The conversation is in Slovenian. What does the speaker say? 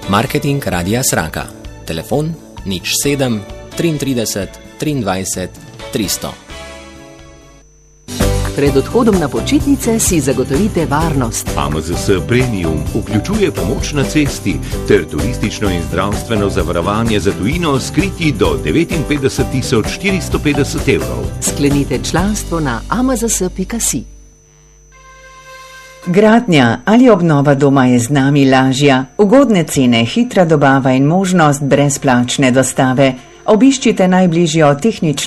Marketing Radia Sraka. Telefon 07 33 23 300. Pred odhodom na počitnice si zagotovite varnost. AMZS Premium vključuje pomoč na cesti ter turistično in zdravstveno zavarovanje za tujino s kriti do 59.450 evrov. Sklenite članstvo na amzs.si. Gradnja ali obnova doma je z nami lažja, ugodne cene, hitra dobava in možnost brezplačne dostave. Obiščite najbližjo tehnično